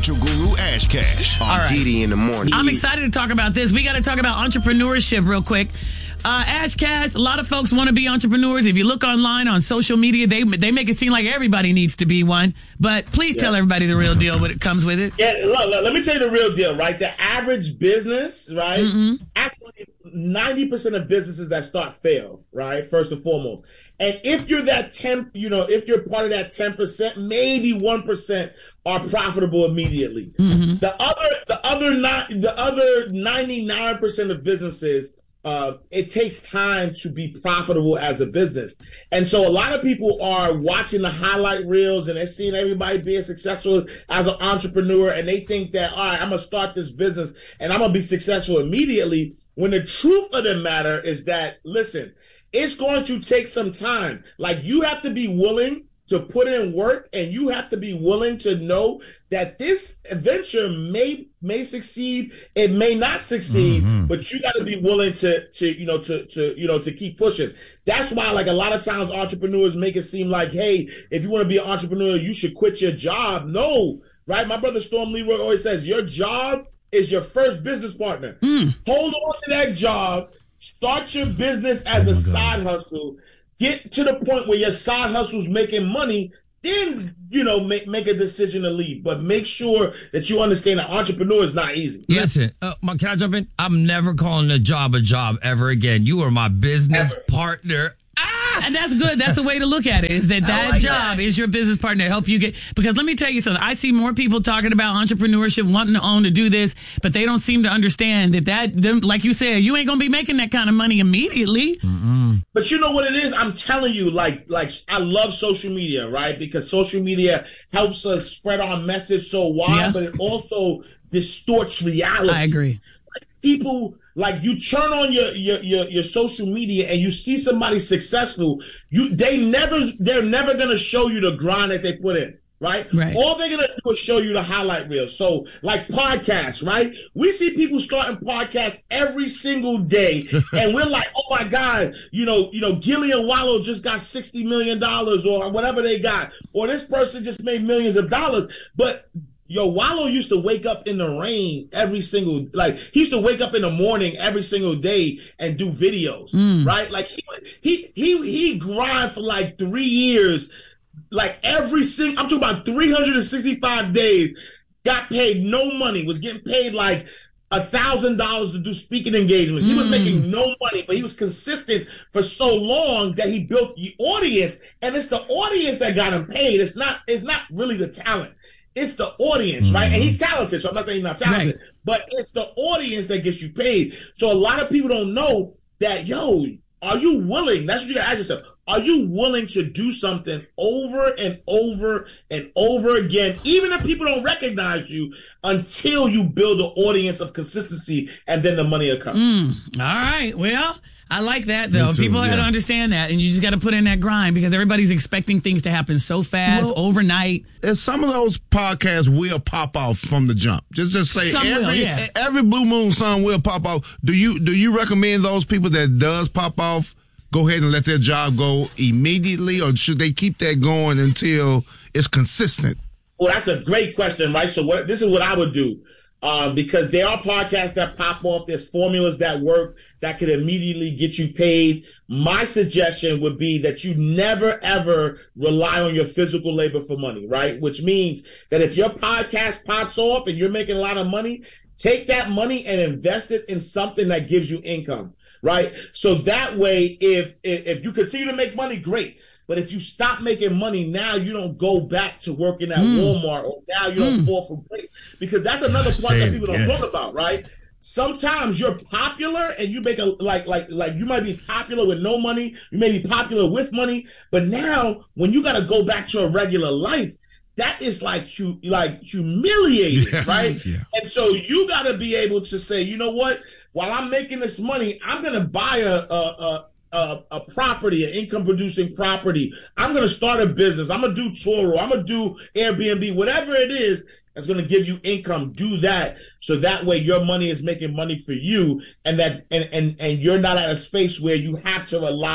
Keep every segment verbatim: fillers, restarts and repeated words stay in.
financial guru Ash Cash on right. Didi in the morning. I'm excited to talk about this. We got to talk about entrepreneurship real quick. Uh, Ash Cash, a lot of folks want to be entrepreneurs. If you look online on social media, they they make it seem like everybody needs to be one. But please yeah. tell everybody the real deal, what it comes with it. Yeah, look, look, let me tell you the real deal, right? The average business, right? Mm-hmm. Actually, ninety percent of businesses that start fail, right? First and foremost. And if you're that ten, you know, if you're part of that ten percent, maybe one percent are profitable immediately. Mm-hmm. The other, the other not, the other ninety-nine percent of businesses, Uh, it takes time to be profitable as a business. And so a lot of people are watching the highlight reels and they're seeing everybody being successful as an entrepreneur. And they think that, all right, I'm going to start this business and I'm going to be successful immediately. When the truth of the matter is that, listen, it's going to take some time. Like, you have to be willing to put in work, and you have to be willing to know that this venture may may succeed, it may not succeed, mm-hmm. but you got to be willing to to you know to to you know to keep pushing. That's why, like, a lot of times entrepreneurs make it seem like, hey, if you want to be an entrepreneur, you should quit your job. No, right? My brother Storm Leroy always says, your job is your first business partner. Mm. Hold on to that job. Start your business as oh a side hustle. Get to the point where your side hustle's making money, then, you know, make make a decision to leave. But make sure that you understand that entrepreneur is not easy. Listen, uh, can I jump in? I'm never calling a job a job ever again. You are my business ever. partner. Ah! And that's good. That's the way to look at it, is that that like job that. is your business partner to help you get, because let me tell you something. I see more people talking about entrepreneurship, wanting to own, to do this, but they don't seem to understand that that, them, like you said, you ain't going to be making that kind of money immediately. Mm-mm. But you know what it is? I'm telling you, like, like I love social media, right? Because social media helps us spread our message so wide, yeah. but it also distorts reality. I agree. Like, people... Like, you turn on your, your your your social media and you see somebody successful, you they never they're never gonna show you the grind that they put in, right? Right. All they're gonna do is show you the highlight reel. So, like podcasts, right? We see people starting podcasts every single day, and we're like, oh my God, you know, you know, Gillian Wallow just got sixty million dollars or whatever they got, or this person just made millions of dollars, but. Yo, Wallow used to wake up in the rain every single, like, he used to wake up in the morning every single day and do videos, mm. right? Like, he, he, he, he grind for like three years, like every single, I'm talking about three hundred sixty-five days, got paid no money, was getting paid like a thousand dollars to do speaking engagements. He mm. was making no money, but he was consistent for so long that he built the audience, and it's the audience that got him paid. It's not, it's not really the talent. It's the audience, right? Mm-hmm. And he's talented, so I'm not saying he's not talented, right. but it's the audience that gets you paid. So a lot of people don't know that, yo, are you willing? That's what you got to ask yourself. Are you willing to do something over and over and over again, even if people don't recognize you, until you build an audience of consistency, and then the money will come? Mm. All right. Well, I like that, though. Too, People yeah. got to understand that, and you just got to put in that grind, because everybody's expecting things to happen so fast, well, overnight. And some of those podcasts will pop off from the jump. Just just say some every will, yeah. every Blue Moon song will pop off. Do you do you recommend those people that does pop off go ahead and let their job go immediately, or should they keep that going until it's consistent? Well, that's a great question, right? So what this is what I would do. Um, because there are podcasts that pop off. There's formulas that work that could immediately get you paid. My suggestion would be that you never, ever rely on your physical labor for money, right? Which means that if your podcast pops off and you're making a lot of money, take that money and invest it in something that gives you income, right? So that way, if if, if you continue to make money, great. But if you stop making money, now you don't go back to working at mm. Walmart, or now you don't mm. fall from grace. Because that's another point that people don't talk about, right? Sometimes you're popular and you make a, like, like, like you might be popular with no money. You may be popular with money. But now when you got to go back to a regular life, that is like, hu- like humiliating, yeah. right? Yeah. And so you got to be able to say, you know what? While I'm making this money, I'm going to buy a, a, a A, a property, an income-producing property. I'm going to start a business. I'm going to do Turo. I'm going to do Airbnb, whatever it is that's going to give you income. Do that, so that way your money is making money for you, and that and and and you're not at a space where you have to rely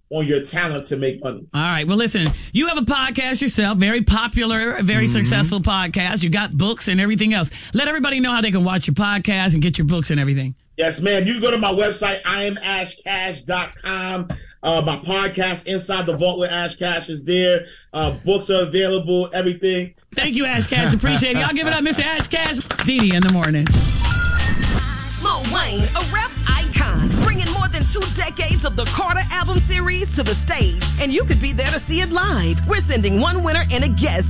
on your talent to make money. All right. Well, listen, you have a podcast yourself, very popular, very mm-hmm. successful podcast. You got books and everything else. Let everybody know how they can watch your podcast and get your books and everything. Yes, ma'am. You can go to my website, I am ash cash dot com. Uh, my podcast, Inside the Vault with Ash Cash, is there. Uh, books are available, everything. Thank you, Ash Cash. Appreciate it. Y'all give it up, Mister Ash Cash. Dee Dee in the morning. Lil Wayne, a rap icon, bringing more than two decades of the Carter album series to the stage. And you could be there to see it live. We're sending one winner and a guest